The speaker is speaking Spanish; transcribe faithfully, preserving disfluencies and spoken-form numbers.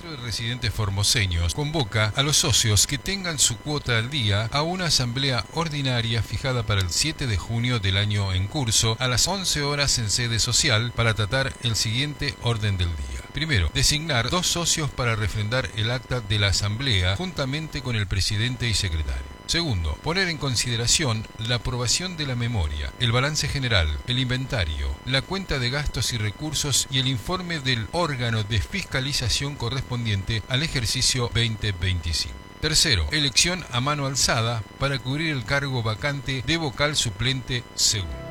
de Residentes Formoseños convoca a los socios que tengan su cuota al día a una asamblea ordinaria fijada para el siete de junio del año en curso a las once horas en sede social para tratar el siguiente orden del día. Primero, designar dos socios para refrendar el acta de la asamblea juntamente con el presidente y secretario. Segundo, poner en consideración la aprobación de la memoria, el balance general, el inventario, la cuenta de gastos y recursos y el informe del órgano de fiscalización correspondiente al ejercicio veinte veinticinco. Tercero, elección a mano alzada para cubrir el cargo vacante de vocal suplente segundo.